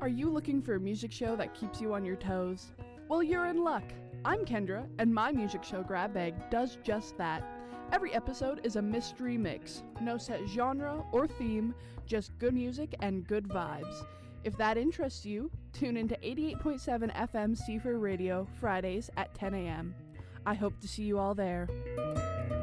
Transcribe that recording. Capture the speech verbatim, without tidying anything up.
Are you looking for a music show that keeps you on your toes? Well, you're in luck. I'm Kendra, and my music show Grab Bag does just that. Every episode is a mystery mix. No set genre or theme, just good music and good vibes. If that interests you, tune into eighty-eight point seven F M Seafer Radio Fridays at ten a.m. I hope to see you all there.